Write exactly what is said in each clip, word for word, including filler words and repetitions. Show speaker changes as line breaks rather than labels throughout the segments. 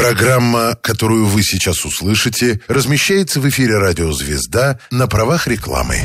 Программа, которую вы сейчас услышите, размещается в эфире «Радио Звезда» на правах рекламы.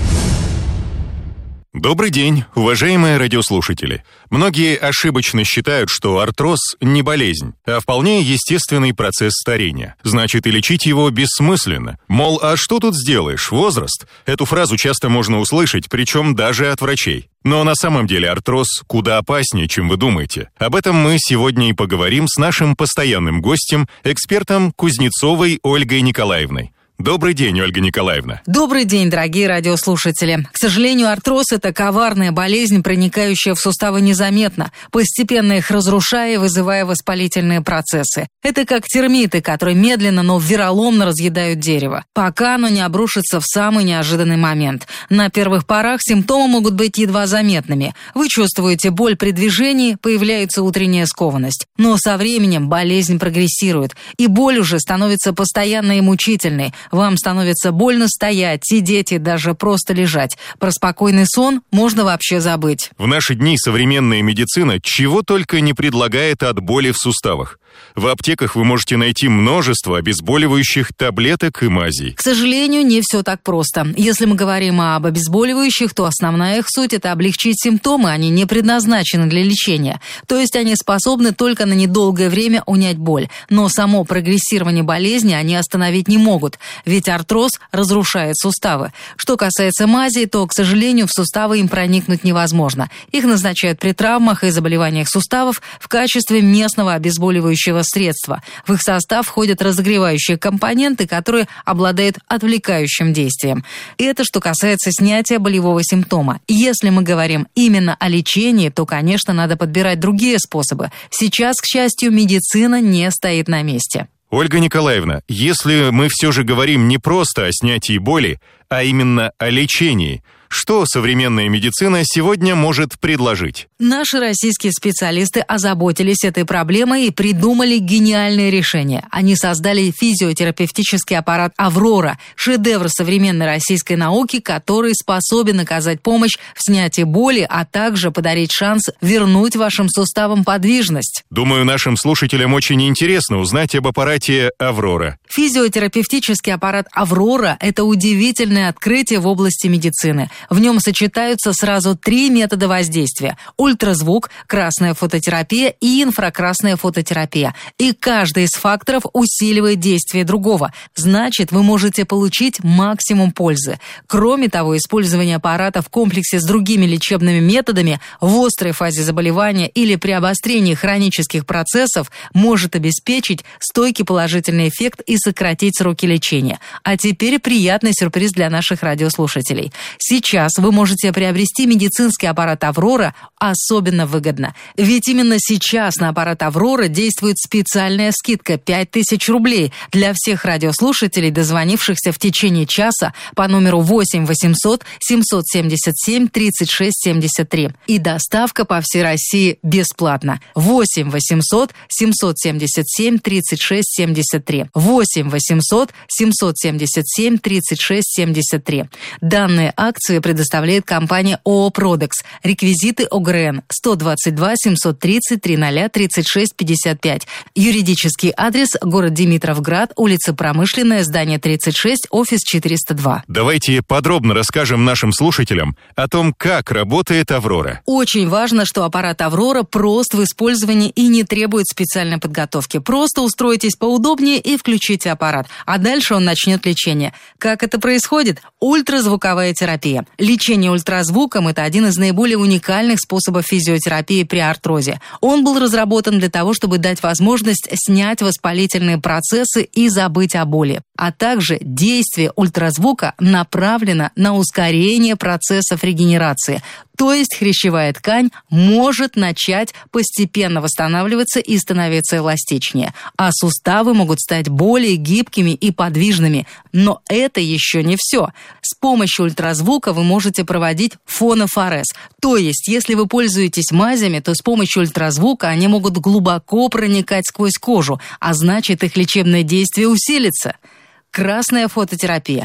Добрый день, уважаемые радиослушатели. Многие ошибочно считают, что артроз не болезнь, а вполне естественный процесс старения. Значит, и лечить его бессмысленно. Мол, а что тут сделаешь, возраст? Эту фразу часто можно услышать, причем даже от врачей. Но на самом деле артроз куда опаснее, чем вы думаете. Об этом мы сегодня и поговорим с нашим постоянным гостем, экспертом Кузнецовой Ольгой Николаевной. Добрый день, Ольга Николаевна.
Добрый день, дорогие радиослушатели. К сожалению, артроз – это коварная болезнь, проникающая в суставы незаметно, постепенно их разрушая и вызывая воспалительные процессы. Это как термиты, которые медленно, но вероломно разъедают дерево, пока оно не обрушится в самый неожиданный момент. На первых порах симптомы могут быть едва заметными. Вы чувствуете боль при движении, появляется утренняя скованность. Но со временем болезнь прогрессирует, и боль уже становится постоянной и мучительной. Вам становится больно стоять, сидеть и даже просто лежать. Про спокойный сон можно вообще забыть.
В наши дни современная медицина чего только не предлагает от боли в суставах. В аптеках вы можете найти множество обезболивающих таблеток и мазей.
К сожалению, не все так просто. Если мы говорим об обезболивающих, то основная их суть – это облегчить симптомы, они не предназначены для лечения. То есть они способны только на недолгое время унять боль. Но само прогрессирование болезни они остановить не могут, ведь артроз разрушает суставы. Что касается мазей, то, к сожалению, в суставы им проникнуть невозможно. Их назначают при травмах и заболеваниях суставов в качестве местного обезболивающего средства. В их состав входят разогревающие компоненты, которые обладают отвлекающим действием. И это что касается снятия болевого симптома. Если мы говорим именно о лечении, то, конечно, надо подбирать другие способы. Сейчас, к счастью, медицина не стоит на месте.
Ольга Николаевна, если мы все же говорим не просто о снятии боли, а именно о лечении, что современная медицина сегодня может предложить?
Наши российские специалисты озаботились этой проблемой и придумали гениальное решение. Они создали физиотерапевтический аппарат «Аврора», шедевр современной российской науки, который способен оказать помощь в снятии боли, а также подарить шанс вернуть вашим суставам подвижность.
Думаю, нашим слушателям очень интересно узнать об аппарате «Аврора».
Физиотерапевтический аппарат «Аврора» – это удивительное открытие в области медицины. В нем сочетаются сразу три метода воздействия – ультразвук, красная фототерапия и инфракрасная фототерапия. И каждый из факторов усиливает действие другого. Значит, вы можете получить максимум пользы. Кроме того, использование аппарата в комплексе с другими лечебными методами в острой фазе заболевания или при обострении хронических процессов может обеспечить стойкий положительный эффект и сократить сроки лечения. А теперь приятный сюрприз для наших радиослушателей. Сейчас вы можете приобрести медицинский аппарат «Аврора» особенно выгодно. Ведь именно сейчас на аппарат «Аврора» действует специальная скидка пять тысяч рублей для всех радиослушателей, дозвонившихся в течение часа по номеру восемь восемьсот семьсот семьдесят семь тридцать шесть семьдесят три. И доставка по всей России бесплатна. восемь восемьсот семьсот семьдесят семь тридцать шесть семьдесят три. восемь восемьсот семьсот семьдесят семь тридцать шесть семьдесят три. Данные акции предоставляет компания ООО «Продекс». Реквизиты ОГРН сто двадцать два семьсот тридцать тридцать тридцать шесть пятьдесят пять. Юридический адрес – город Димитровград, улица Промышленная, здание тридцать шесть, офис четыреста два.
Давайте подробно расскажем нашим слушателям о том, как работает «Аврора».
Очень важно, что аппарат «Аврора» прост в использовании и не требует специальной подготовки. Просто устройтесь поудобнее и включите аппарат, а дальше он начнет лечение. Как это происходит? Ультразвуковая терапия. Лечение ультразвуком – это один из наиболее уникальных способов физиотерапии при артрозе. Он был разработан для того, чтобы дать возможность снять воспалительные процессы и забыть о боли. А также действие ультразвука направлено на ускорение процессов регенерации. То есть хрящевая ткань может начать постепенно восстанавливаться и становиться эластичнее, а суставы могут стать более гибкими и подвижными. Но это еще не все. С помощью ультразвука вы можете проводить фонофорез. То есть, если вы пользуетесь мазями, то с помощью ультразвука они могут глубоко проникать сквозь кожу, а значит, их лечебное действие усилится. Красная фототерапия.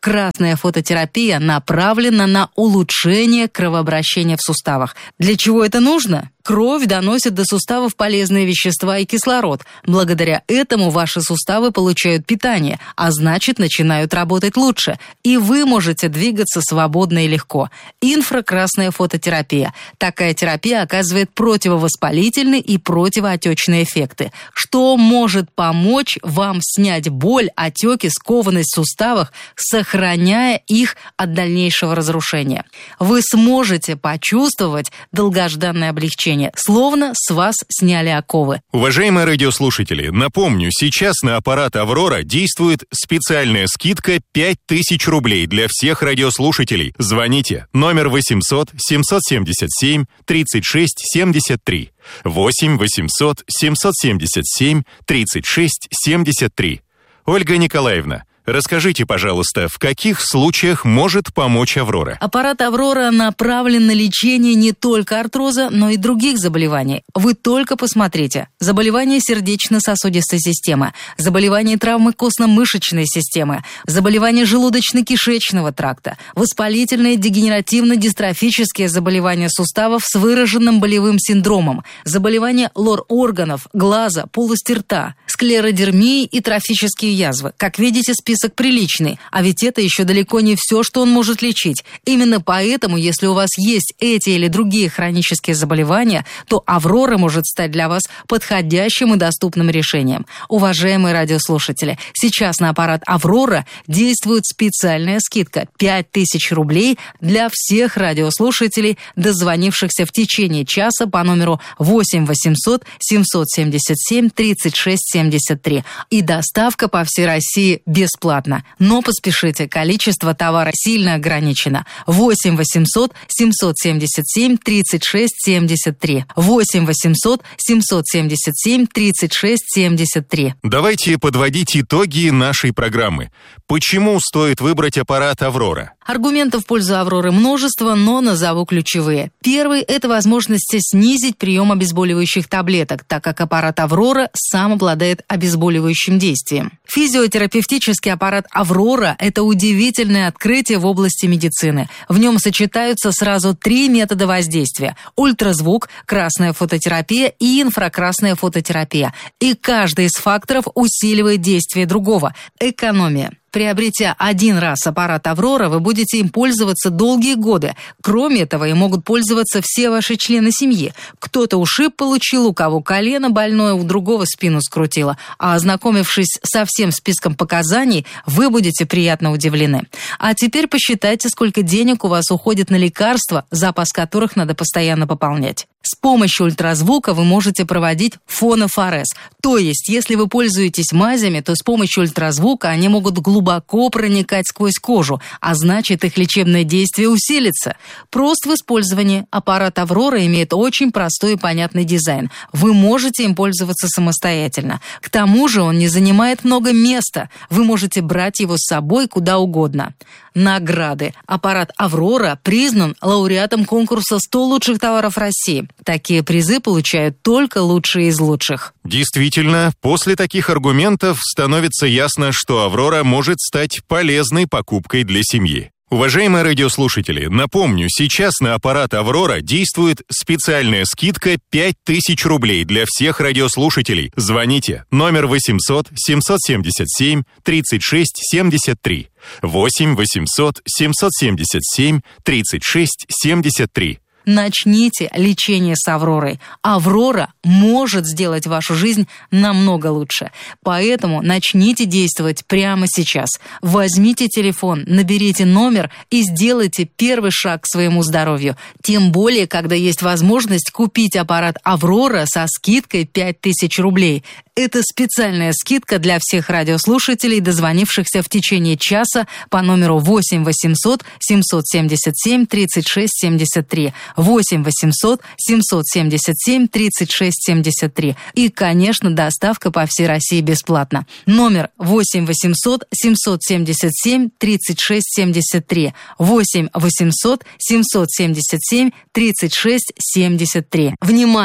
Красная фототерапия направлена на улучшение кровообращения в суставах. Для чего это нужно? Кровь доносит до суставов полезные вещества и кислород. Благодаря этому ваши суставы получают питание, а значит, начинают работать лучше. И вы можете двигаться свободно и легко. Инфракрасная фототерапия. Такая терапия оказывает противовоспалительные и противоотечные эффекты, что может помочь вам снять боль, отеки, скованность в суставах, сохраняя их от дальнейшего разрушения. Вы сможете почувствовать долгожданное облегчение, словно с вас сняли оковы.
Уважаемые радиослушатели, напомню, сейчас на аппарат «Аврора» действует специальная скидка пять тысяч рублей для всех радиослушателей. Звоните. Номер восемьсот семьсот семьдесят семь тридцать шесть семьдесят три. восемь восемьсот семьсот семьдесят семь тридцать шесть семьдесят три. Ольга Николаевна, расскажите, пожалуйста, в каких случаях может помочь «Аврора»?
Аппарат «Аврора» направлен на лечение не только артроза, но и других заболеваний. Вы только посмотрите. Заболевания сердечно-сосудистой системы, заболевания травмы костно-мышечной системы, заболевания желудочно-кишечного тракта, воспалительные дегенеративно-дистрофические заболевания суставов с выраженным болевым синдромом, заболевания лор-органов, глаза, полости рта, склеродермии и трофические язвы. Как видите, список Список приличный, а ведь это еще далеко не все, что он может лечить. Именно поэтому, если у вас есть эти или другие хронические заболевания, то «Аврора» может стать для вас подходящим и доступным решением. Уважаемые радиослушатели, сейчас на аппарат «Аврора» действует специальная скидка пять тысяч рублей для всех радиослушателей, дозвонившихся в течение часа по номеру восемь восемьсот семьсот семьдесят семь тридцать шесть семьдесят три. И доставка по всей России бесплатно. Но поспешите, количество товара сильно ограничено. восемь восемьсот семьсот семьдесят семь тридцать шесть семьдесят три. восемь восемьсот семьсот семьдесят семь тридцать шесть семьдесят три.
Давайте подводить итоги нашей программы. Почему стоит выбрать аппарат «Аврора»?
Аргументов в пользу «Авроры» множество, но назову ключевые. Первый – это возможность снизить прием обезболивающих таблеток, так как аппарат «Аврора» сам обладает обезболивающим действием. Физиотерапевтический аппарат «Аврора» – это удивительное открытие в области медицины. В нем сочетаются сразу три метода воздействия – ультразвук, красная фототерапия и инфракрасная фототерапия. И каждый из факторов усиливает действие другого – экономия. Приобретя один раз аппарат «Аврора», вы будете им пользоваться долгие годы. Кроме этого, им могут пользоваться все ваши члены семьи. Кто-то ушиб получил, у кого колено больное, у другого спину скрутило. А ознакомившись со всем списком показаний, вы будете приятно удивлены. А теперь посчитайте, сколько денег у вас уходит на лекарства, запас которых надо постоянно пополнять. С помощью ультразвука вы можете проводить фонофорез. То есть, если вы пользуетесь мазями, то с помощью ультразвука они могут глубоко проникать сквозь кожу, а значит, их лечебное действие усилится. Прост в использовании. Аппарат «Аврора» имеет очень простой и понятный дизайн. Вы можете им пользоваться самостоятельно. К тому же он не занимает много места. Вы можете брать его с собой куда угодно. Награды. Аппарат «Аврора» признан лауреатом конкурса сто лучших товаров России. Такие призы получают только лучшие из лучших.
Действительно, после таких аргументов становится ясно, что «Аврора» может стать полезной покупкой для семьи. Уважаемые радиослушатели, напомню, сейчас на аппарат «Аврора» действует специальная скидка пять тысяч рублей для всех радиослушателей. Звоните. Номер восемьсот семьсот семьдесят семь тридцать шесть семьдесят три. восемь восемьсот семьсот семьдесят семь тридцать шесть семьдесят три.
Начните лечение с «Авророй». «Аврора» может сделать вашу жизнь намного лучше. Поэтому начните действовать прямо сейчас. Возьмите телефон, наберите номер и сделайте первый шаг к своему здоровью. Тем более, когда есть возможность купить аппарат «Аврора» со скидкой пять тысяч рублей. Это специальная скидка для всех радиослушателей, дозвонившихся в течение часа по номеру восемь восемьсот семьсот семьдесят семь тридцать шесть семьдесят три. восемь восемьсот семьсот семьдесят семь тридцать шесть семьдесят три. И, конечно, доставка по всей России бесплатна. Номер восемь восемьсот семьсот семьдесят семь тридцать шесть семьдесят три. восемь восемьсот семьсот семьдесят семь тридцать шесть семьдесят три. Внимание!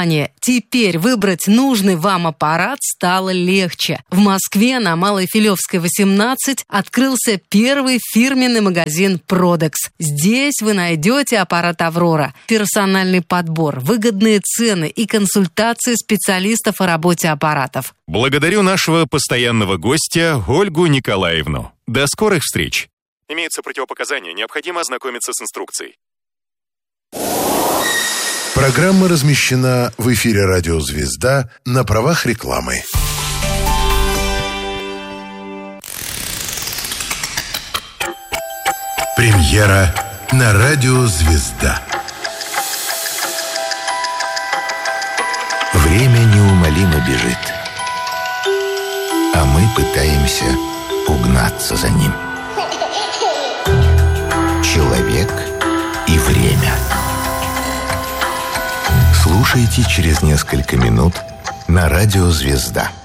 Теперь выбрать нужный вам аппарат стало легче. В Москве на Малой Филевской, восемнадцать открылся первый фирменный магазин Продекс. Здесь вы найдете аппарат «Аврора», персональный подбор, выгодные цены и консультации специалистов о работе аппаратов.
Благодарю нашего постоянного гостя Ольгу Николаевну. До скорых встреч. Имеются противопоказания, необходимо ознакомиться с инструкцией.
Программа размещена в эфире «Радио Звезда» на правах рекламы. Премьера на «Радио Звезда».
Время неумолимо бежит, а мы пытаемся угнаться за ним. Человек и время. Слушайте через несколько минут на «Радио Звезда».